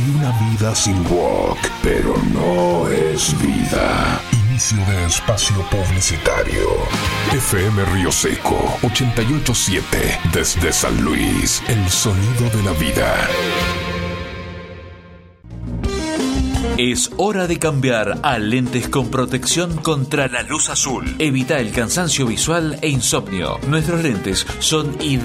Una vida sin rock, pero no es vida. Inicio de espacio publicitario. FM Río Seco 88.7 desde San Luis, el sonido de la vida. Es hora de cambiar a lentes con protección contra la luz azul. Evita el cansancio visual e insomnio. Nuestros lentes son ideales